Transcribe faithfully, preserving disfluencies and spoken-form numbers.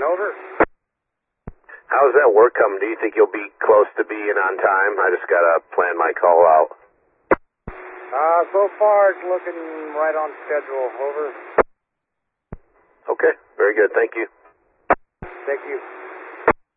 over. How's that work coming? Do you think you'll be close to being on time? I just got to plan my call out. Uh, so far it's looking right on schedule. Over. Okay, very good. Thank you. Thank you.